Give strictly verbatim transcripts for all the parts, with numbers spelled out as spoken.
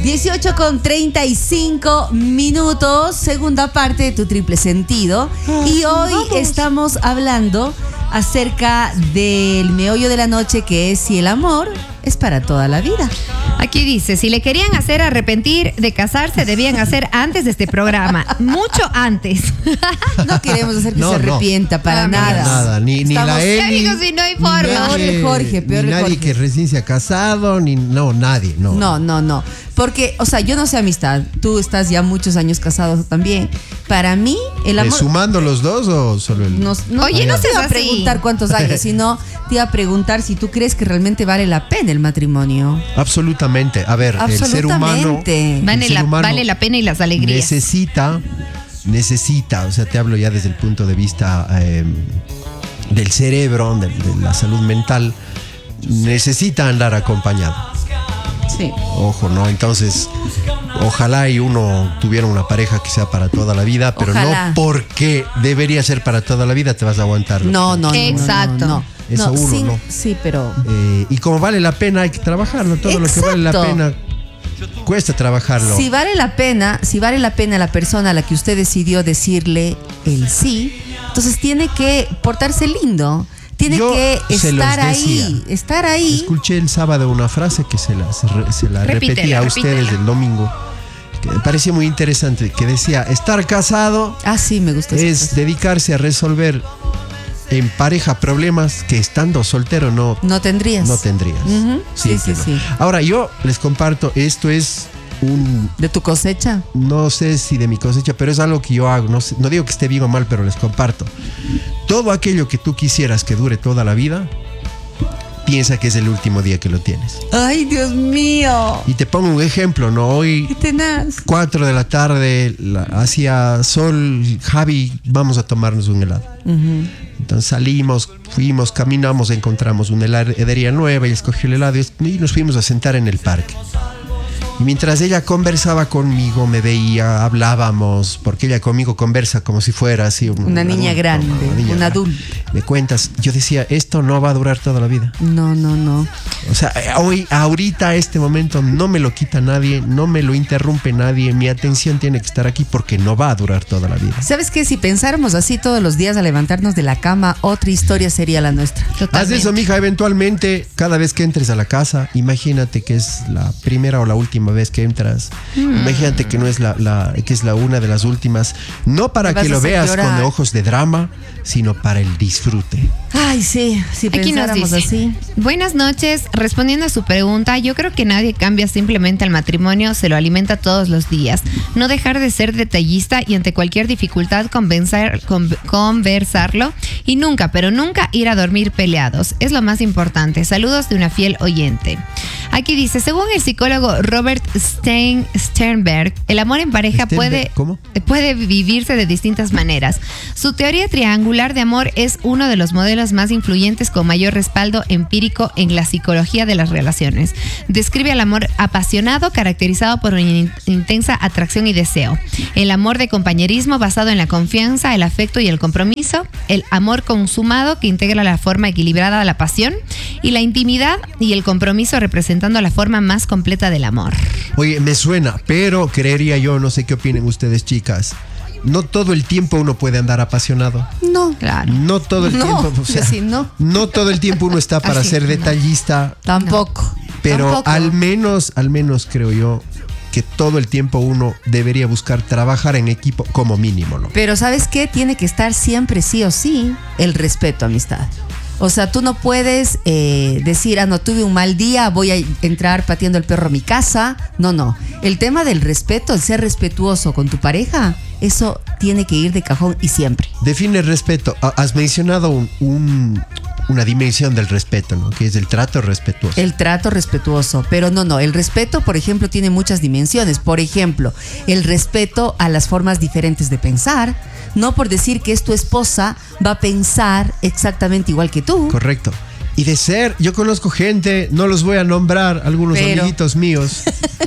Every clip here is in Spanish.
dieciocho con treinta y cinco minutos, segunda parte de Tu Triple Sentido. Y hoy Vamos. estamos hablando acerca del meollo de la noche, que es si el amor es para toda la vida. Aquí dice, si le querían hacer arrepentir de casarse, debían hacer antes de este programa. Mucho antes. No queremos hacer que no, se arrepienta no. para Ah, nada. Nada, ni, ni la Ya Eli, digo, si no hay forma. Peor el Jorge, peor ni el nadie Jorge. que recién se ha casado, ni no, nadie, no. No, no, no. Porque, o sea, yo no sé amistad. Tú estás ya muchos años casado también. Para mí, el amor... ¿Sumando los dos o solo el...? No, no, Oye, no te seas iba a así. preguntar cuántos años, sino te iba a preguntar si tú crees que realmente vale la pena el matrimonio. Absolutamente. A ver, el ser humano, Absolutamente. el Vale ser la, humano vale la pena y las alegrías. necesita, necesita, o sea, te hablo ya desde el punto de vista eh, del cerebro, de, de la salud mental, necesita andar acompañado. Sí. Ojo, ¿no? Entonces, ojalá y uno tuviera una pareja que sea para toda la vida, pero Ojalá. no porque debería ser para toda la vida te vas a aguantar. No, no, no. Exacto. No, no, no. Eso No, uno, sí, ¿no? Sí, pero... Eh, y como vale la pena, hay que trabajarlo. Todo lo que vale la Exacto. pena cuesta trabajarlo. Si vale la pena, si vale la pena la persona a la que usted decidió decirle el sí, entonces tiene que portarse lindo. Tiene Yo que se los estar decía. ahí, estar ahí. Escuché el sábado una frase que se la, se re- se la Repítela, repetía a ustedes repítela. el domingo, que me parecía muy interesante, que decía, estar casado Ah, sí, me gusta. esa es frase. dedicarse a resolver en pareja problemas que estando soltero no, No tendrías. no tendrías. Ujú. Sí, Simple, sí, ¿no? sí. Ahora, yo les comparto, esto es un... ¿De tu cosecha? No sé si de mi cosecha, pero es algo que yo hago. No, sé- no digo que esté bien o mal, pero les comparto. Todo aquello que tú quisieras que dure toda la vida, piensa que es el último día que lo tienes. Ay, Dios mío. Y te pongo un ejemplo, ¿no? Hoy, Qué tenaz. cuatro de la tarde, la- hacía sol, Javi, vamos a tomarnos un helado. Ujú. Entonces salimos, fuimos, caminamos, encontramos una heladería nueva y escogí el helado y nos fuimos a sentar en el parque. Y mientras ella conversaba conmigo, me veía, hablábamos, porque ella conmigo conversa como si fuera así un, Una un niña adulto, grande, ¿no? Una niña un grande. adulto. Me cuentas, yo decía, esto no va a durar toda la vida. No, no, no. O sea, hoy, ahorita, este momento, no me lo quita nadie, no me lo interrumpe nadie, mi atención tiene que estar aquí porque no va a durar toda la vida. ¿Sabes qué? Si pensáramos así todos los días a levantarnos de la cama, otra historia sería la nuestra. Haz Totalmente. eso, mija, eventualmente, cada vez que entres a la casa, imagínate que es la primera o la última vez que entras. Imagínate que no es la, la- que es la una de las últimas, no para Te vas que a lo hacer veas llorar. con ojos de drama, sino para el disfrute. Ay, sí, si Aquí nos pensáramos dice, así. buenas noches, respondiendo a su pregunta, yo creo que nadie cambia simplemente al matrimonio, se lo alimenta todos los días. No dejar de ser detallista y ante cualquier dificultad convencer, con- conversarlo y nunca, pero nunca ir a dormir peleados. Es lo más importante. Saludos de una fiel oyente. Aquí dice, según el psicólogo Robert Stein, Sternberg, el amor en pareja Sternberg, puede, ¿cómo? puede vivirse de distintas maneras. Su teoría triangular de amor es uno de los modelos más influyentes con mayor respaldo empírico en la psicología de las relaciones. Describe al amor apasionado caracterizado por una in- intensa atracción y deseo. El amor de compañerismo basado en la confianza, el afecto y el compromiso. El amor consumado que integra la forma equilibrada de la pasión. Y la intimidad y el compromiso representando la forma más completa del amor. Oye, me suena, pero creería yo, no sé qué opinen ustedes, chicas, no todo el tiempo uno puede andar apasionado. No. Claro. No todo el No, tiempo, o sea, yo sí, no. no todo el tiempo uno está para Así, ser no. detallista, Tampoco. pero Tampoco. al menos, al menos creo yo que todo el tiempo uno debería buscar trabajar en equipo como mínimo, ¿no? Pero ¿sabes qué? Tiene que estar siempre sí o sí el respeto, amistad. O sea, tú no puedes eh, decir, ah, no, tuve un mal día, voy a entrar pateando el perro a mi casa. No, no. El tema del respeto, el ser respetuoso con tu pareja, eso tiene que ir de cajón y siempre. Define el respeto. Ha- Has mencionado un- un- una dimensión del respeto, ¿no? Que es el trato respetuoso. El trato respetuoso, pero no, no, el respeto, por ejemplo, tiene muchas dimensiones. Por ejemplo, el respeto a las formas diferentes de pensar. No por decir que es tu esposa, va a pensar exactamente igual que tú. Correcto. Y de ser, yo conozco gente, no los voy a nombrar, algunos Pero- amiguitos míos,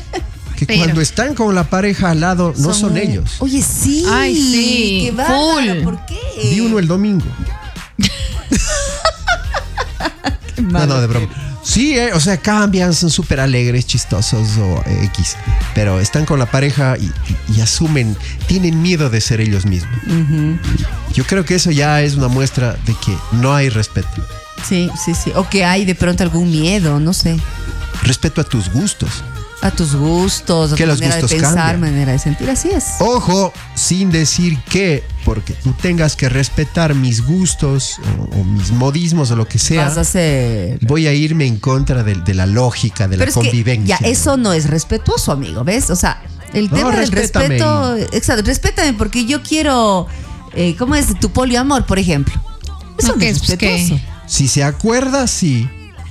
que Pero- cuando están con la pareja al lado, no son, un- ellos. Oye, sí. Ay, sí, Qué bárbaro, full. ¿por qué? Vi uno el domingo. No, no, de broma. Sí, eh, o sea, cambian, son súper alegres, chistosos o eh, X. Pero están con la pareja y, y- y asumen, tienen miedo de ser ellos mismos. Ujú. Yo creo que eso ya es una muestra de que no hay respeto. Sí, sí, sí. O que hay de pronto algún miedo, no sé. Respeto a tus gustos. A tus gustos, a Que tu los manera gustos de pensar, cambian. manera de sentir. Así es. Ojo, sin decir que, porque tú tengas que respetar mis gustos o, o mis modismos o lo que sea, Vas a ser. voy a irme en contra de, de la lógica, de Pero la es que convivencia. ya, eso no es respetuoso, amigo, ¿ves? O sea, el No, tema del respétame. respeto. Exacto, respétame porque yo quiero. Eh, ¿Cómo es? Tu poliamor, por ejemplo. Eso No, no, que es es- pues, respetuoso. que- Si se acuerda, sí.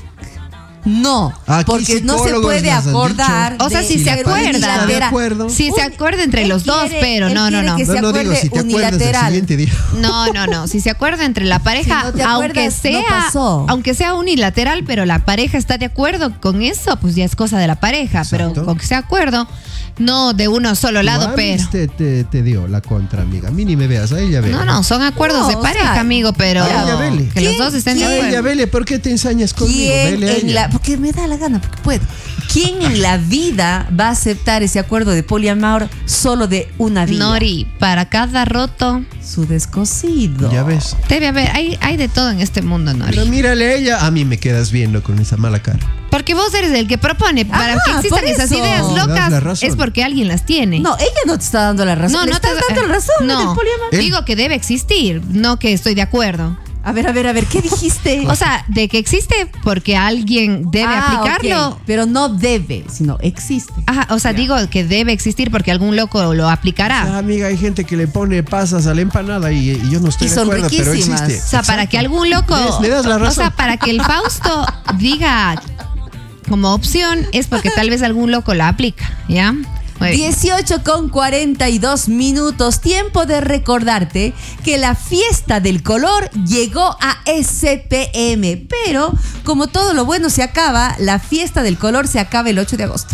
No, Aquí porque no se psicólogos puede nos han acordar. dicho. O sea, de si se ser acuerda. unilateral. ¿Está de acuerdo? Si se Un- acuerda entre él los dos, quiere- pero él no, no, quiere no. que se No, no digo acuerde si te acuerdas del unilateral. siguiente día. No, no, no. Si se acuerda entre la pareja, Si no te aunque acuerdas, no sea, pasó. aunque sea unilateral, pero la pareja está de acuerdo con eso, pues ya es cosa de la pareja. Exacto. Pero con que sea acuerdo, no de uno solo lado, Tu pero. Amis te, te, te dio la contra, amiga. A mí ni me veas, a ella ve. No, no, son acuerdos No, de o pareja, sea, amigo, pero a ella vele. que los ¿Quién- dos estén de A quién- acuerdo. ella, vele, ¿por qué te ensañas conmigo? ¿Quién Vele a en ella. la, porque me da la gana, porque puedo. ¿Quién en la vida va a aceptar ese acuerdo de poliamor solo de una vida? Nori, para cada roto, Su descosido. Ya ves. debe haber, hay, hay de todo en este mundo, Nori. Pero mírale a ella. A mí me quedas viendo con esa mala cara. Porque vos eres el que propone. Para Ah, que existan por esas eso. ideas Me das la locas razón. es porque alguien las tiene. No, ella no te está dando la razón. no, Le no estás te dando la razón no, del poliamor. ¿Eh? digo que debe existir, no que estoy de acuerdo. A ver, a ver, a ver, ¿qué dijiste? O sea, de que existe porque alguien debe Ah, aplicarlo. ok. Pero no debe, sino existe. Ajá, o sea, digo que debe existir porque algún loco lo aplicará. Ah, amiga, hay gente que le pone pasas a la empanada y, y yo no estoy Y de son acuerdo, pero riquísimas. existe. O sea, para que algún loco. ¿Ves? Me das la O razón. sea, para que el Fausto diga como opción es porque tal vez algún loco la aplica, ¿ya? Muy bien. dieciocho con cuarenta y dos minutos. Tiempo de recordarte que la fiesta del color llegó a S P M. Pero como todo lo bueno se acaba, la fiesta del color se acaba el ocho de agosto.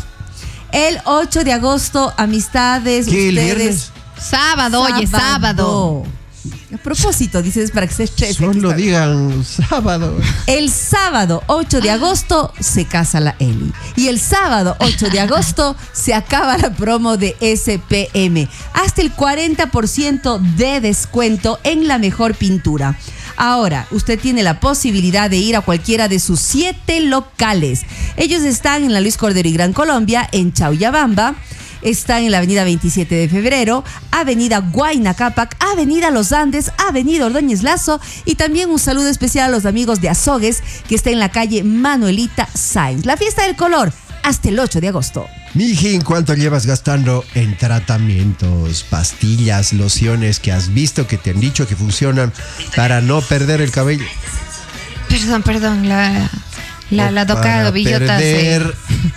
El ocho de agosto, amistades, ¿Qué, el ustedes. viernes? Sábado, oye, sábado. A propósito, dices para que se estrese. Solo digan sábado. El sábado ocho de agosto se casa la Eli. Y el sábado ocho de agosto se acaba la promo de S P M. Hasta el cuarenta por ciento de descuento en la mejor pintura. Ahora, usted tiene la posibilidad de ir a cualquiera de sus siete locales. Ellos están en la Luis Cordero y Gran Colombia, en Chauyabamba. Está en la avenida veintisiete de febrero, avenida Huayna Cápac, avenida Los Andes, avenida Ordóñez Lazo y también un saludo especial a los amigos de Azogues que está en la calle Manuelita Sáenz. La fiesta del color hasta el ocho de agosto. Mijín, ¿cuánto llevas gastando en tratamientos, pastillas, lociones que has visto que te han dicho que funcionan para no perder el cabello? Perdón, perdón, la, la, O la doca para Villota se- perder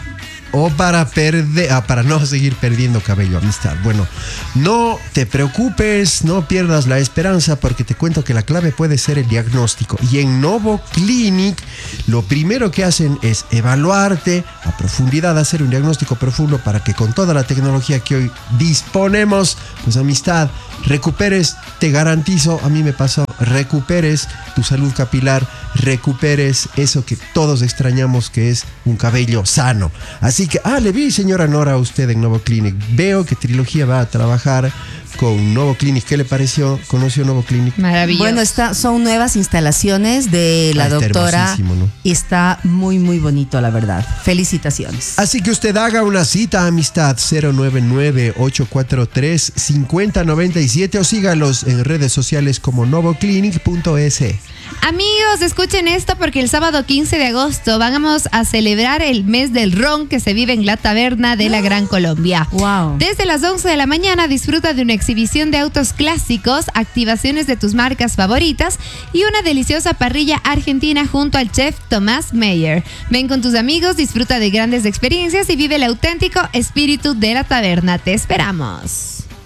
o para perder ah, para no seguir perdiendo cabello, amistad. Bueno, no te preocupes, no pierdas la esperanza porque te cuento que la clave puede ser el diagnóstico. Y en Novo Clinic lo primero que hacen es evaluarte a profundidad, hacer un diagnóstico profundo para que con toda la tecnología que hoy disponemos, pues amistad, recuperes, te garantizo, a mí me pasó, recuperes tu salud capilar, recuperes eso que todos extrañamos que es un cabello sano. Así que, ah, le vi, señora Nora, a usted en Novo Clinic. Veo que Trilogía va a trabajar con Novo Clinic. ¿Qué le pareció? ¿Conoció Novo Clinic? Maravilloso. Bueno, está, son nuevas instalaciones de la Ah, está doctora. hermosísimo, ¿no? Y está muy, muy bonito, la verdad. Felicitaciones. Así que usted haga una cita, amistad, cero nueve nueve, ocho cuatro tres, cinco cero nueve siete o sígalos en redes sociales como novoclinic punto es. Amigos, escuchen esto porque el sábado quince de agosto vamos a celebrar el mes del ron que se vive en la taberna de la Gran Colombia. Wow. Desde las once de la mañana disfruta de una exhibición de autos clásicos, activaciones de tus marcas favoritas y una deliciosa parrilla argentina junto al chef Tomás Meyer. Ven con tus amigos, disfruta de grandes experiencias y vive el auténtico espíritu de la taberna. Te esperamos.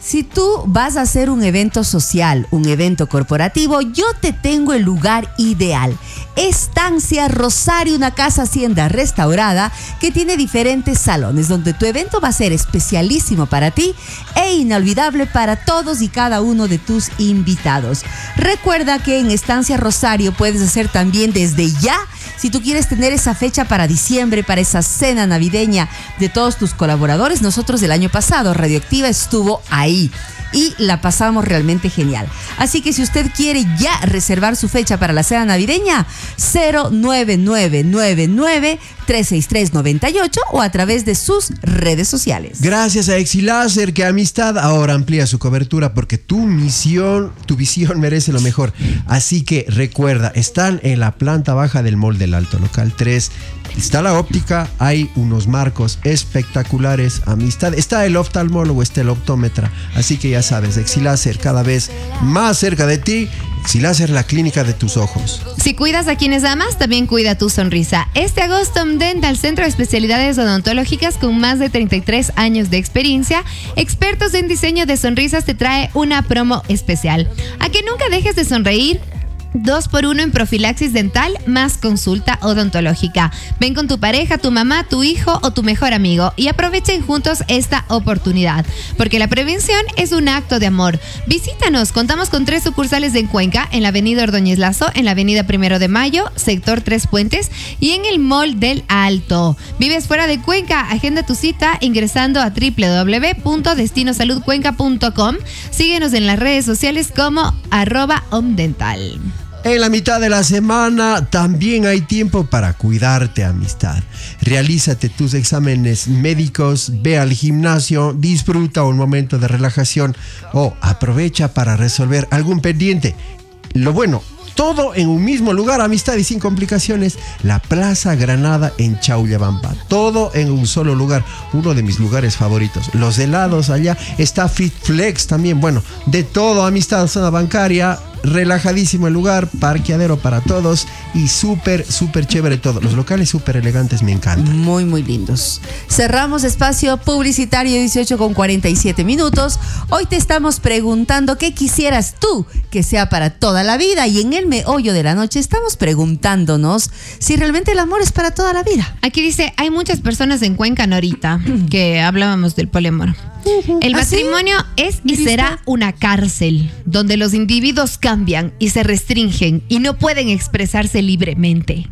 Si tú vas a hacer un evento social, un evento corporativo, yo te tengo el lugar ideal. Estancia Rosario, una casa hacienda restaurada que tiene diferentes salones donde tu evento va a ser especialísimo para ti e inolvidable para todos y cada uno de tus invitados. Recuerda que en Estancia Rosario puedes hacer también desde ya, si tú quieres tener esa fecha para diciembre, para esa cena navideña de todos tus colaboradores. Nosotros el año pasado, Radioactiva estuvo ahí y la pasamos realmente genial. Así que si usted quiere ya reservar su fecha para la cena navideña, cero nueve nueve nueve nueve tres seis tres nueve ocho o a través de sus redes sociales. Gracias a Exiláser, que Amistad ahora amplía su cobertura porque tu misión, tu visión merece lo mejor. Así que recuerda, están en la planta baja del Mall del Alto, local tres. Está la óptica, hay unos marcos espectaculares. Amistad, está el oftalmólogo, está el optómetra. Así que ya sabes, Exiláser cada vez más cerca de ti. Exiláser, la clínica de tus ojos. Si cuidas a quienes amas, también cuida tu sonrisa. Este agosto, Omdental, Centro de Especialidades Odontológicas con más de treinta y tres años de experiencia, expertos en diseño de sonrisas, te trae una promo especial. A que nunca dejes de sonreír. Dos por uno en profilaxis dental más consulta odontológica. Ven con tu pareja, tu mamá, tu hijo o tu mejor amigo y aprovechen juntos esta oportunidad, porque la prevención es un acto de amor. Visítanos, contamos con tres sucursales en Cuenca, en la avenida Ordóñez Lazo, en la avenida Primero de Mayo, sector Tres Puentes y en el Mall del Alto. ¿Vives fuera de Cuenca? Agenda tu cita ingresando a doble u doble u doble u punto destino salud cuenca punto com. Síguenos en las redes sociales como arroba omdental. En la mitad de la semana también hay tiempo para cuidarte, amistad. Realízate tus exámenes médicos, ve al gimnasio, disfruta un momento de relajación o aprovecha para resolver algún pendiente. Lo bueno, todo en un mismo lugar, amistad y sin complicaciones. La Plaza Granada en Chaullabamba. Todo en un solo lugar. Uno de mis lugares favoritos. Los helados allá. Está FitFlex también. Bueno, de todo, amistad, zona bancaria. Relajadísimo el lugar, parqueadero para todos y súper, súper chévere todo. Los locales súper elegantes, me encantan. Muy, muy lindos. Cerramos espacio publicitario dieciocho con cuarenta y siete minutos. Hoy te estamos preguntando qué quisieras tú que sea para toda la vida, y en el meollo de la noche estamos preguntándonos si realmente el amor es para toda la vida. Aquí dice, hay muchas personas en Cuenca, Norita, que hablábamos del poliamor. El matrimonio ¿Ah, sí? es y será una cárcel donde los individuos cambian y se restringen y no pueden expresarse libremente.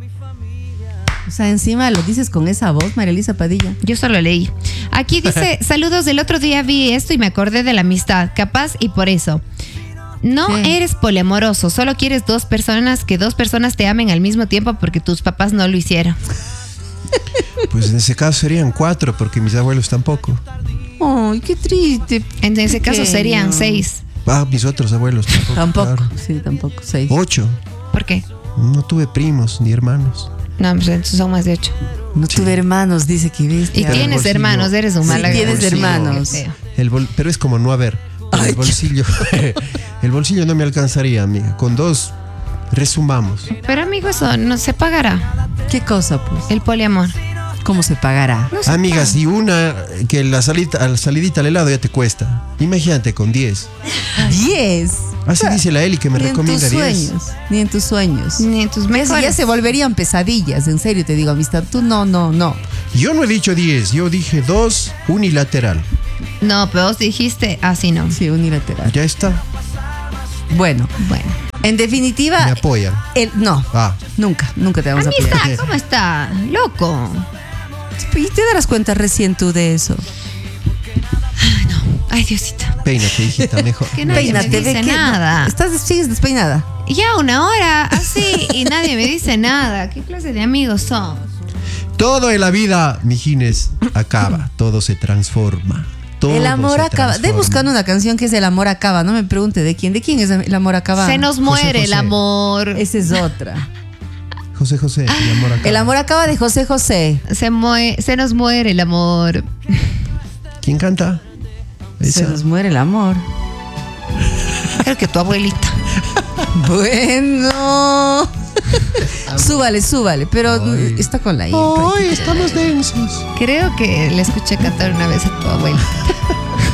O sea, encima lo dices con esa voz, María Elisa Padilla. Yo solo leí. Aquí dice, saludos, del otro día vi esto y me acordé de la amistad, capaz y por eso. No sí. eres poliamoroso, solo quieres dos personas, que dos personas te amen al mismo tiempo porque tus papás no lo hicieron. Pues en ese caso serían cuatro porque mis abuelos tampoco. Ay, qué triste. En ese caso serían seis. Ah, mis otros abuelos tampoco. Tampoco, claro. sí, tampoco, seis. Ocho. ¿Por qué? No tuve primos ni hermanos. No, pues entonces son más de ocho. No sí. tuve hermanos, dice que viste. Y tienes bolsillo, hermanos, eres un mala. Sí, tienes hermanos. El bol, pero es como no haber. Ay, el bolsillo, el bolsillo no me alcanzaría, amiga. Con dos, resumamos. Pero amigo, eso no se pagará. ¿Qué cosa, pues? El poliamor. ¿Cómo se pagará? No se Amiga, paga. Si una, que la salida, la salidita al helado ya te cuesta. Imagínate con diez. ¿Diez? Así dice la Eli que me ni recomienda diez. Ni en tus sueños, ni en tus sueños. Ni en tus mejores. Ya se volverían pesadillas, en serio te digo, amistad. Tú no, no, no. Yo no he dicho diez, yo dije dos unilateral. No, pero vos dijiste así, no. Sí, unilateral. Ya está. Bueno, bueno. En definitiva. Me apoyan. El, no, ah. nunca, nunca te vamos Amistad, a apoyar. ¿cómo está? Loco. Y te darás cuenta recién tú de eso. Ay, no. Ay, Diosita. Peínate, hijita, mejor. Que nadie Peínate, me dice nada. ¿Estás, sigues despeinada? Ya una hora así y nadie me dice nada. ¿Qué clase de amigos son? Todo en la vida, mijines, acaba. Todo se transforma. Todo el amor acaba. De buscando una canción que es El amor acaba. No me pregunte de quién. ¿De quién es El amor acaba? Se nos muere José, José. El amor. Esa es otra. José José, el amor acaba. El amor acaba de José José. Se, mue- se nos muere el amor. ¿Quién canta? Esa. Se nos muere el amor. Creo que tu abuelita. Bueno. súbale, súbale. Pero Ay. está con la I. Hoy estamos densos. Creo que le escuché cantar una vez a tu abuelita.